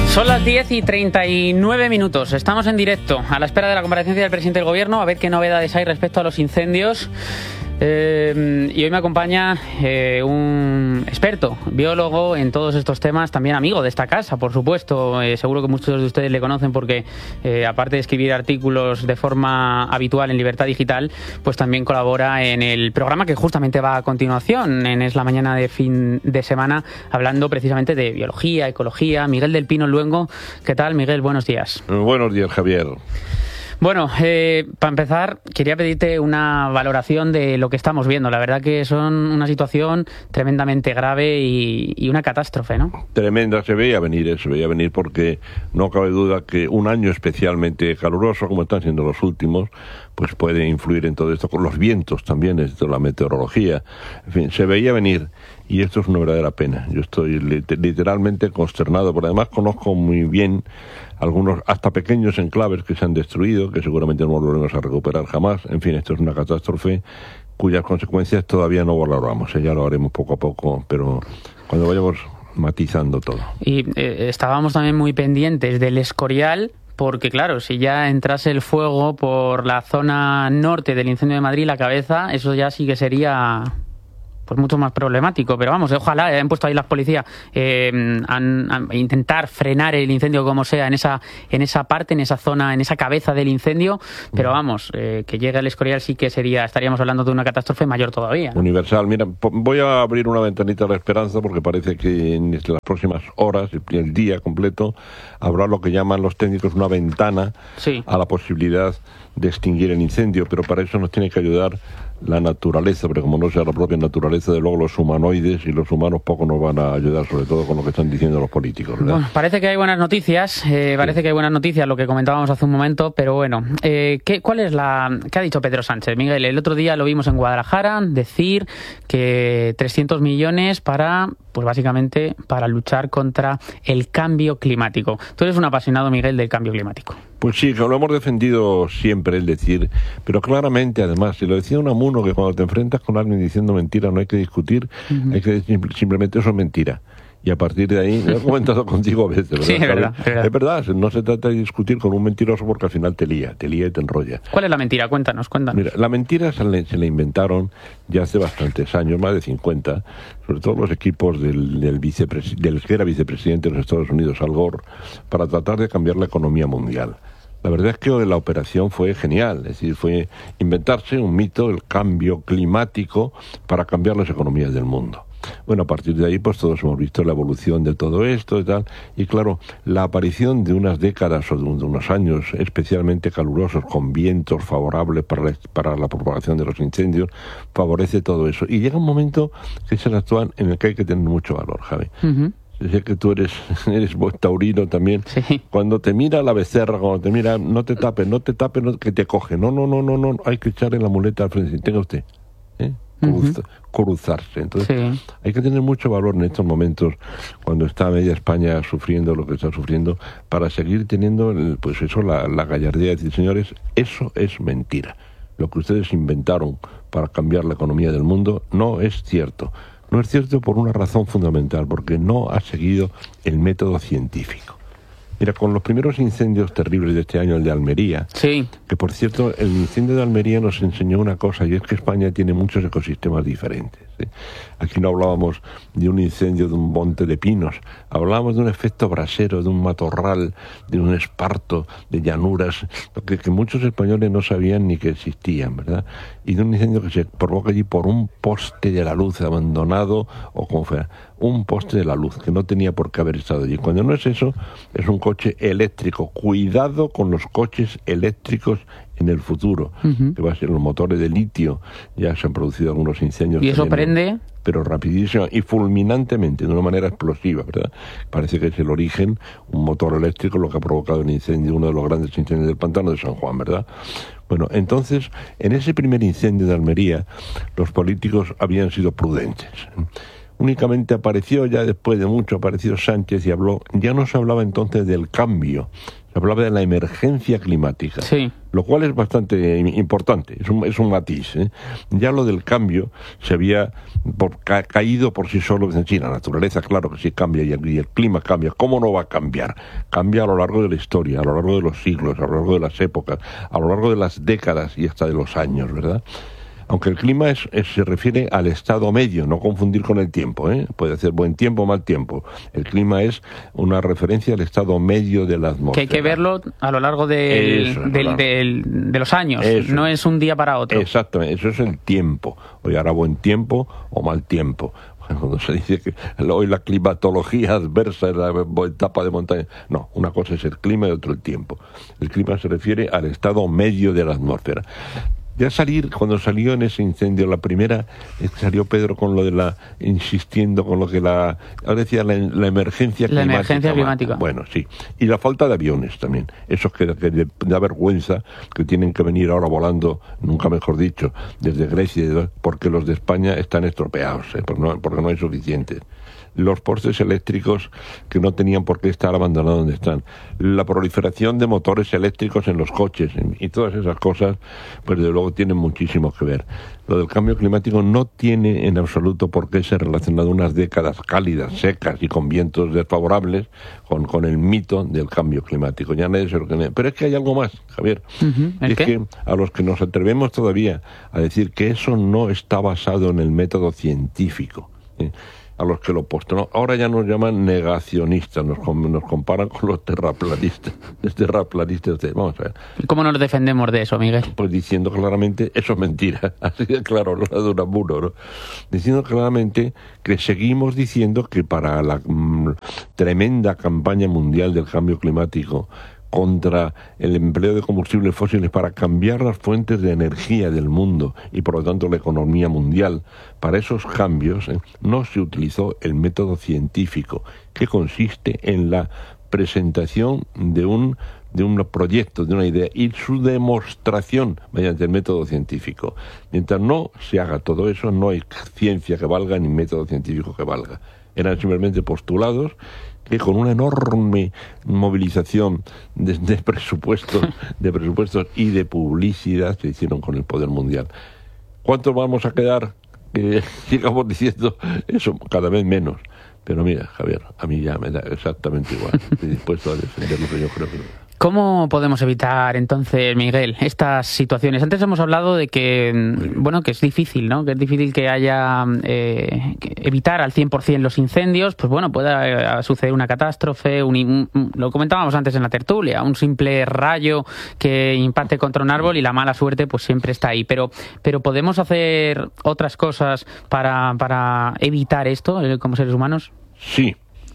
Son las 10:39. Estamos en directo a la espera de la comparecencia del presidente del Gobierno, a ver qué novedades hay respecto a los incendios. Y hoy me acompaña un experto, biólogo en todos estos temas, también amigo de esta casa, por supuesto. Seguro que muchos de ustedes le conocen porque, aparte de escribir artículos de forma habitual en Libertad Digital, pues también colabora en el programa que justamente va a continuación, en Es la Mañana de fin de semana, hablando precisamente de biología, ecología. Miguel del Pino Luengo. ¿Qué tal, Miguel? Buenos días. Buenos días, Javier. Bueno, para empezar, quería pedirte una valoración de lo que estamos viendo. La verdad que son una situación tremendamente grave y una catástrofe, ¿no? Tremenda, se veía venir porque no cabe duda que un año especialmente caluroso, como están siendo los últimos, pues puede influir en todo esto, con los vientos también, esto, la meteorología. En fin, se veía venir y esto es una verdadera pena. Yo estoy literalmente consternado, porque además conozco muy bien algunos, hasta pequeños enclaves que se han destruido, que seguramente no volveremos a recuperar jamás. En fin, esto es una catástrofe cuyas consecuencias todavía no valoramos. Ya lo haremos poco a poco, pero cuando vayamos matizando todo. Y estábamos también muy pendientes del Escorial, porque claro, si ya entrase el fuego por la zona norte del incendio de Madrid, la Cabeza, eso ya sí que sería pues mucho más problemático. Pero vamos, ojalá hayan puesto ahí las policías a intentar frenar el incendio como sea en esa parte, en esa zona, en esa cabeza del incendio. Pero vamos, que llegue el Escorial sí que estaríamos hablando de una catástrofe mayor todavía, ¿no? Universal. Mira, voy a abrir una ventanita de la esperanza porque parece que en las próximas horas, el día completo, habrá lo que llaman los técnicos una ventana a la posibilidad de extinguir el incendio, pero para eso nos tiene que ayudar la naturaleza, pero como no sea la propia naturaleza, de luego los humanoides y los humanos poco nos van a ayudar, sobre todo con lo que están diciendo los políticos, ¿verdad? Bueno, parece que hay buenas noticias, parece que hay buenas noticias, lo que comentábamos hace un momento, pero bueno, ¿qué ha dicho Pedro Sánchez? Miguel, el otro día lo vimos en Guadalajara decir que 300 millones para, pues básicamente, para luchar contra el cambio climático. Tú eres un apasionado, Miguel, del cambio climático. Pues sí, que lo hemos defendido siempre, el decir, pero claramente, además, si lo decía Unamuno, que cuando te enfrentas con alguien diciendo mentira no hay que discutir, hay que decir simplemente eso es mentira. Y a partir de ahí, lo he comentado contigo a veces, ¿verdad? Sí, es verdad. Es verdad, no se trata de discutir con un mentiroso porque al final te lía y te enrolla. ¿Cuál es la mentira? Cuéntanos. Mira, la mentira se la inventaron ya hace bastantes años, más de 50, sobre todo los equipos del que era vicepresidente de los Estados Unidos, Al Gore, para tratar de cambiar la economía mundial. La verdad es que la operación fue genial, es decir, fue inventarse un mito, el cambio climático, para cambiar las economías del mundo. Bueno, a partir de ahí, pues todos hemos visto la evolución de todo esto y tal, y claro, la aparición de unas décadas o de unos años especialmente calurosos, con vientos favorables para la propagación de los incendios, favorece todo eso. Y llega un momento que se actúan en el que hay que tener mucho valor, Javi. Sé que tú eres taurino también. Sí. Cuando te mira la becerra, cuando te mira, no te tapes, que te coge. No, hay que echarle la muleta al frente. Tenga usted, cruzarse. Entonces, hay que tener mucho valor en estos momentos, cuando está media España sufriendo lo que está sufriendo, para seguir teniendo, pues eso, la gallardía de decir, señores, eso es mentira. Lo que ustedes inventaron para cambiar la economía del mundo no es cierto. No es cierto por una razón fundamental, porque no ha seguido el método científico. Mira, con los primeros incendios terribles de este año, el de Almería, que por cierto, el incendio de Almería nos enseñó una cosa, y es que España tiene muchos ecosistemas diferentes, ¿sí? Aquí no hablábamos de un incendio de un monte de pinos, hablábamos de un efecto brasero, de un matorral, de un esparto, de llanuras, que muchos españoles no sabían ni que existían, ¿verdad? Y de un incendio que se provoca allí por un poste de la luz abandonado, o como fuera, un poste de la luz que no tenía por qué haber estado allí. Cuando no es eso, es un coche eléctrico. Cuidado con los coches eléctricos en el futuro, que va a ser los motores de litio. Ya se han producido algunos incendios. ¿Y eso prende? Pero rapidísimo y fulminantemente, de una manera explosiva, ¿verdad? Parece que es el origen, un motor eléctrico, lo que ha provocado el incendio, uno de los grandes incendios del pantano de San Juan, ¿verdad? Bueno, entonces, en ese primer incendio de Almería, los políticos habían sido prudentes. Únicamente apareció, ya después de mucho, apareció Sánchez y habló. Ya no se hablaba entonces del cambio, se se hablaba de la emergencia climática, sí, lo cual es bastante importante, es un matiz, ¿eh? Ya lo del cambio se había caído por sí solo. Sí, la naturaleza, claro que sí cambia, y el clima cambia. ¿Cómo no va a cambiar? Cambia a lo largo de la historia, a lo largo de los siglos, a lo largo de las épocas, a lo largo de las décadas y hasta de los años, ¿verdad? Aunque el clima se refiere al estado medio, no confundir con el tiempo, ¿eh? Puede ser buen tiempo o mal tiempo. El clima es una referencia al estado medio de la atmósfera. Que hay que verlo a lo largo de los años, eso. No es un día para otro. Exactamente, eso es el tiempo. Hoy hará buen tiempo o mal tiempo. Cuando se dice que hoy la climatología adversa es la etapa de montaña. No, una cosa es el clima y otra el tiempo. El clima se refiere al estado medio de la atmósfera. Ya cuando salió en ese incendio, la primera, salió Pedro con lo de insistiendo con lo que ahora decía la emergencia climática. La emergencia climática. Bueno, sí. Y la falta de aviones también. Esos que da vergüenza, que tienen que venir ahora volando, nunca mejor dicho, desde Grecia, porque los de España están estropeados, porque no hay suficientes. Los postes eléctricos que no tenían por qué estar abandonados donde están, la proliferación de motores eléctricos en los coches y todas esas cosas, pues desde luego tienen muchísimo que ver. Lo del cambio climático no tiene en absoluto por qué ser relacionado unas décadas cálidas, secas y con vientos desfavorables con el mito del cambio climático. Ya nadie se lo cree. Pero es que hay algo más, Javier. ¿El qué? Que a los que nos atrevemos todavía a decir que eso no está basado en el método científico, a los que lo opuesto, ¿no? Ahora ya nos llaman negacionistas, nos comparan con los terraplanistas. Vamos a ver. ¿Cómo nos defendemos de eso, Miguel? Pues diciendo claramente, eso es mentira, así de claro, no la de Unamuno, ¿no? Diciendo claramente que seguimos diciendo que para la tremenda campaña mundial del cambio climático, contra el empleo de combustibles fósiles para cambiar las fuentes de energía del mundo y por lo tanto la economía mundial, para esos cambios no se utilizó el método científico, que consiste en la presentación de un proyecto, de una idea y su demostración mediante el método científico. Mientras no se haga todo eso, no hay ciencia que valga ni método científico que valga. Eran simplemente postulados que con una enorme movilización de presupuestos y de publicidad se hicieron con el poder mundial. ¿Cuántos vamos a quedar? Sigamos diciendo eso, cada vez menos. Pero mira, Javier, a mí ya me da exactamente igual. Estoy dispuesto a defender lo que yo creo que... ¿Cómo podemos evitar, entonces, Miguel, estas situaciones? Antes hemos hablado de que, bueno, que es difícil, ¿no? Que es difícil que haya evitar al 100% los incendios. Pues bueno, pueda suceder una catástrofe, lo comentábamos antes en la tertulia, un simple rayo que impacte contra un árbol y la mala suerte pues siempre está ahí. Pero ¿podemos hacer otras cosas para evitar esto como seres humanos? Sí.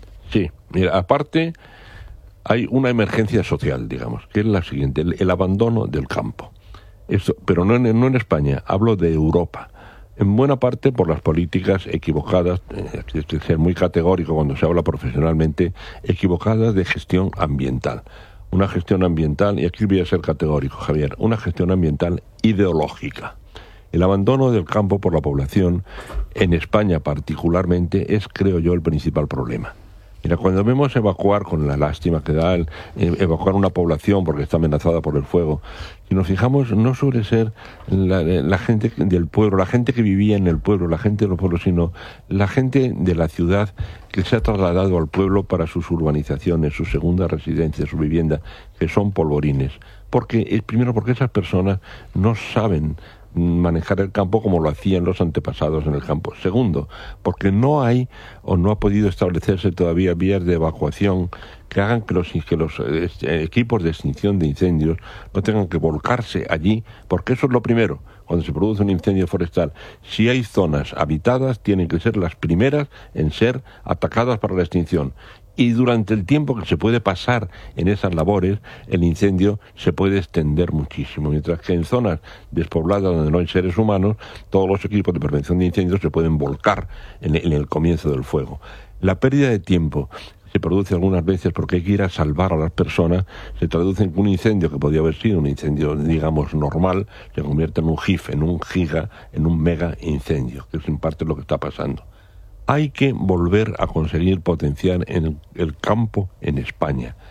Mira, aparte... hay una emergencia social, digamos, que es la siguiente, el abandono del campo. Esto, pero no en España, hablo de Europa. En buena parte por las políticas equivocadas, hay que ser muy categórico cuando se habla profesionalmente, equivocadas de gestión ambiental. Una gestión ambiental, y aquí voy a ser categórico, Javier, una gestión ambiental ideológica. El abandono del campo por la población, en España particularmente, es, creo yo, el principal problema. Mira, cuando vemos evacuar, con la lástima que da evacuar una población porque está amenazada por el fuego, si nos fijamos, no suele ser la gente del pueblo, la gente que vivía en el pueblo, la gente de los pueblos, sino la gente de la ciudad que se ha trasladado al pueblo para sus urbanizaciones, su segunda residencia, su vivienda, que son polvorines. Primero, porque esas personas no saben manejar el campo como lo hacían los antepasados en el campo. Segundo, porque no hay o no ha podido establecerse todavía vías de evacuación que hagan que los equipos de extinción de incendios no tengan que volcarse allí, porque eso es lo primero. Cuando se produce un incendio forestal, si hay zonas habitadas, tienen que ser las primeras en ser atacadas para la extinción. Y durante el tiempo que se puede pasar en esas labores, el incendio se puede extender muchísimo. Mientras que en zonas despobladas donde no hay seres humanos, todos los equipos de prevención de incendios se pueden volcar en el comienzo del fuego. La pérdida de tiempo se produce algunas veces porque hay que ir a salvar a las personas, se traduce en que un incendio que podía haber sido un incendio, digamos, normal, se convierte en un GIF, en un giga, en un mega incendio, que es en parte lo que está pasando. Hay que volver a conseguir potenciar en el campo en España.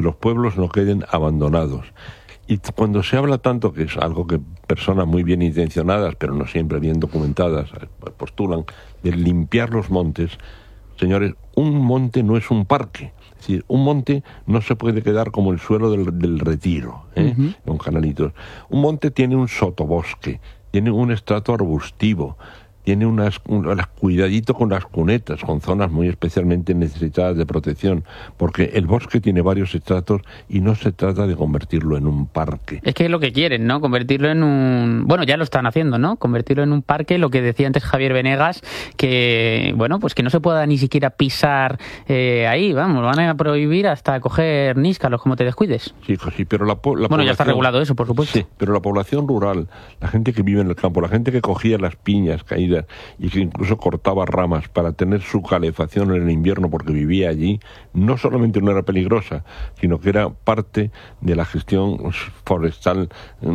que los pueblos no queden abandonados. Y cuando se habla tanto, que es algo que personas muy bien intencionadas, pero no siempre bien documentadas, postulan, de limpiar los montes, señores, un monte no es un parque. Es decir, un monte no se puede quedar como el suelo del Retiro, con canalitos. Un monte tiene un sotobosque, tiene un estrato arbustivo, tiene cuidadito con las cunetas, con zonas muy especialmente necesitadas de protección, porque el bosque tiene varios estratos y no se trata de convertirlo en un parque. Es que es lo que quieren, ¿no? Convertirlo en un... Bueno, ya lo están haciendo, ¿no? Convertirlo en un parque, lo que decía antes Javier Venegas, que, bueno, pues que no se pueda ni siquiera pisar ahí, vamos, van a prohibir hasta coger níscalos, como te descuides. Sí, pero la bueno, ya está regulado eso, por supuesto. Sí, pero la población rural, la gente que vive en el campo, la gente que cogía las piñas caídas y que incluso cortaba ramas para tener su calefacción en el invierno porque vivía allí, no solamente no era peligrosa, sino que era parte de la gestión forestal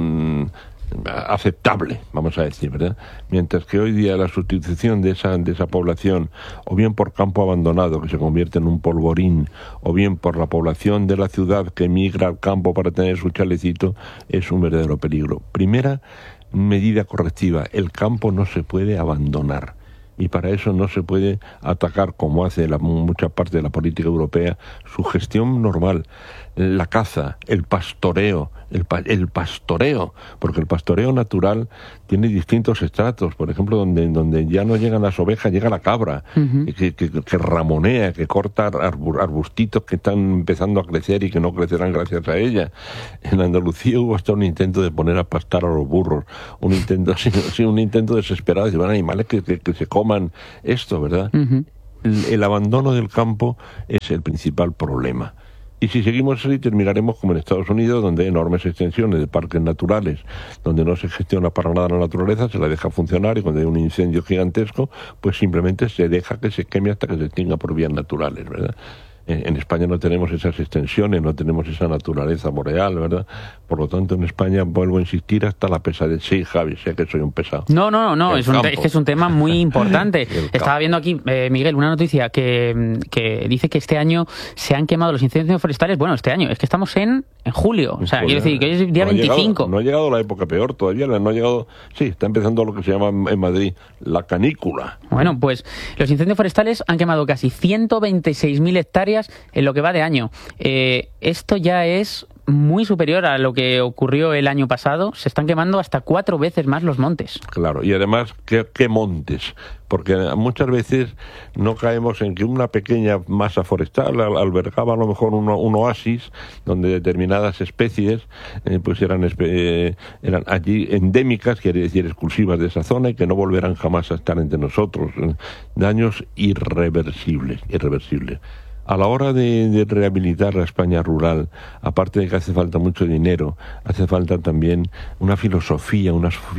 aceptable, vamos a decir, ¿verdad? Mientras que hoy día la sustitución de esa población, o bien por campo abandonado que se convierte en un polvorín, o bien por la población de la ciudad que emigra al campo para tener su chalecito, es un verdadero peligro. Primera medida correctiva: el campo no se puede abandonar, y para eso no se puede atacar, como hace mucha parte de la política europea, su gestión normal, la caza, el pastoreo, porque el pastoreo natural tiene distintos estratos. Por ejemplo, donde ya no llegan las ovejas, llega la cabra, que ramonea, que corta arbustitos que están empezando a crecer y que no crecerán gracias a ella. En Andalucía hubo hasta un intento de poner a pastar a los burros, un intento desesperado de llevar animales que se coman esto, ¿verdad? El abandono del campo es el principal problema. Y si seguimos así, terminaremos como en Estados Unidos, donde hay enormes extensiones de parques naturales, donde no se gestiona para nada la naturaleza, se la deja funcionar, y cuando hay un incendio gigantesco, pues simplemente se deja que se queme hasta que se extinga por vías naturales, ¿verdad? En España no tenemos esas extensiones, no tenemos esa naturaleza boreal, ¿verdad? Por lo tanto, en España, vuelvo a insistir, hasta la pesadez. Sí, Javi, sé que soy un pesado. No, es que es un tema muy importante. Estaba viendo aquí, Miguel, una noticia que dice que este año se han quemado los incendios forestales. Bueno, este año, es que estamos en julio. O sea, quiero decir que hoy es día 25. No ha llegado la época peor todavía, no ha llegado... Sí, está empezando lo que se llama en Madrid la canícula. Bueno, pues los incendios forestales han quemado casi 126.000 hectáreas en lo que va de año. Esto ya es muy superior a lo que ocurrió el año pasado. Se están quemando hasta 4 veces más los montes. Claro, y además, ¿qué montes? Porque muchas veces no caemos en que una pequeña masa forestal albergaba a lo mejor un oasis donde determinadas especies pues eran allí endémicas, quiere decir exclusivas de esa zona, y que no volverán jamás a estar entre nosotros. Daños irreversibles. A la hora de rehabilitar la España rural, aparte de que hace falta mucho dinero, hace falta también una filosofía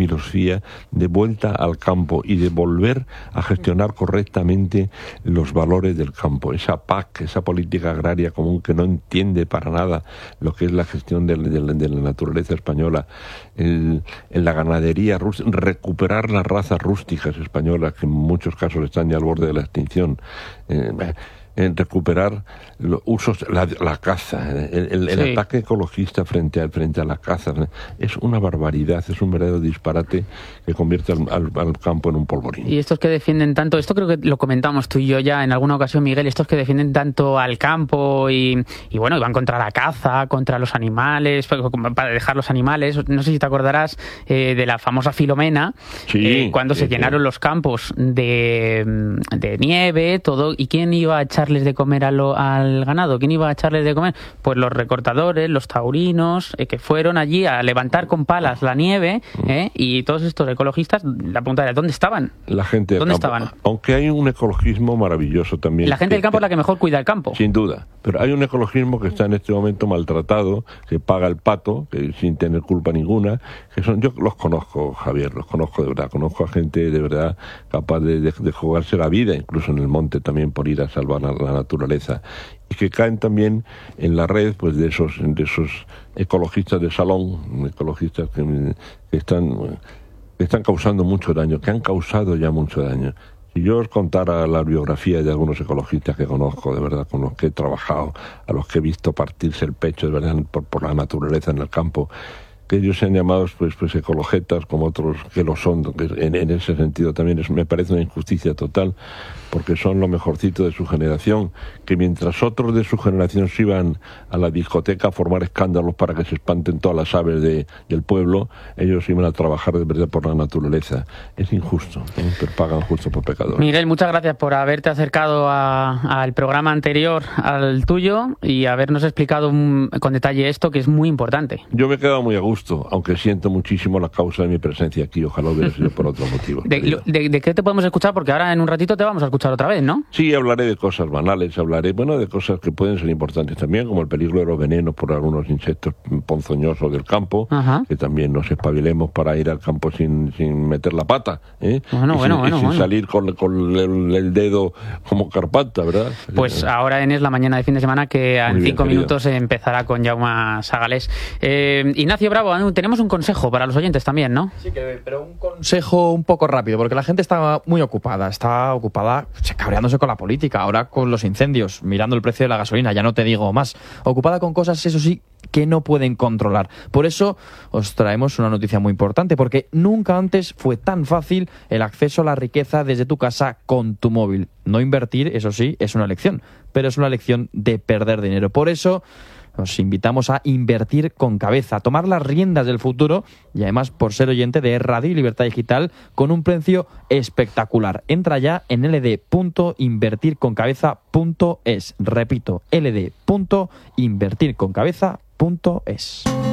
de vuelta al campo y de volver a gestionar correctamente los valores del campo. Esa PAC, esa política agraria común que no entiende para nada lo que es la gestión de la naturaleza española, en la ganadería, recuperar las razas rústicas españolas, que en muchos casos están ya al borde de la extinción, en recuperar los usos, la caza, el ataque ecologista frente a la caza. Es una barbaridad, es un verdadero disparate que convierte al campo en un polvorín. Y estos que defienden tanto, esto creo que lo comentamos tú y yo ya en alguna ocasión, Miguel, estos que defienden tanto al campo y bueno, y van contra la caza, contra los animales, para dejar los animales. No sé si te acordarás de la famosa Filomena, cuando se llenaron los campos de nieve, todo, ¿y quién iba a echarles de comer al ganado? ¿Quién iba a echarles de comer? Pues los recortadores, los taurinos, que fueron allí a levantar con palas la nieve, y todos estos ecologistas, la pregunta era, ¿dónde estaban? La gente del ¿Dónde campo. estaban? Aunque hay un ecologismo maravilloso también. La gente del campo es la que mejor cuida el campo. Sin duda. Pero hay un ecologismo que está en este momento maltratado, que paga el pato, que sin tener culpa ninguna, yo los conozco, Javier, los conozco de verdad. Conozco a gente de verdad capaz de jugarse la vida, incluso en el monte también, por ir a salvar la naturaleza, y que caen también en la red pues de esos ecologistas de salón, ecologistas que están causando mucho daño, que han causado ya mucho daño. Si yo os contara la biografía de algunos ecologistas que conozco, de verdad, con los que he trabajado, a los que he visto partirse el pecho, de verdad, por la naturaleza en el campo, que ellos se han llamado pues ecologetas, como otros que lo son, que en ese sentido también me parece una injusticia total, porque son lo mejorcito de su generación, que mientras otros de su generación se iban a la discoteca a formar escándalos para que se espanten todas las aves del pueblo, ellos iban a trabajar de verdad por la naturaleza. Es injusto, pero pagan justo por pecadores. Miguel, muchas gracias por haberte acercado al programa anterior al tuyo y habernos explicado con detalle esto, que es muy importante. Yo me he quedado muy a gusto, aunque siento muchísimo la causa de mi presencia aquí. Ojalá hubiera sido por otro motivo. ¿De qué te podemos escuchar? Porque ahora en un ratito te vamos a escuchar otra vez, ¿no? Sí, hablaré de cosas banales, hablaré, de cosas que pueden ser importantes también, como el peligro de los venenos por algunos insectos ponzoñosos del campo, que también nos espabilemos para ir al campo sin meter la pata, ¿eh? Sin salir con el dedo como carpanta, ¿verdad? Pues ahora es la mañana de fin de semana, que en 5 minutos empezará con Jaume Sagales. Ignacio Bravo, tenemos un consejo para los oyentes también, ¿no? Sí, pero un consejo un poco rápido, porque la gente está muy ocupada, cabreándose con la política, ahora con los incendios, mirando el precio de la gasolina, ya no te digo más, ocupada con cosas, eso sí, que no pueden controlar. Por eso os traemos una noticia muy importante, porque nunca antes fue tan fácil el acceso a la riqueza desde tu casa con tu móvil. No invertir, eso sí, es una lección, pero es una lección de perder dinero. Por eso os invitamos a invertir con cabeza, a tomar las riendas del futuro y además por ser oyente de Radio y Libertad Digital con un precio espectacular. Entra ya en ld.invertirconcabeza.es. Repito, ld.invertirconcabeza.es.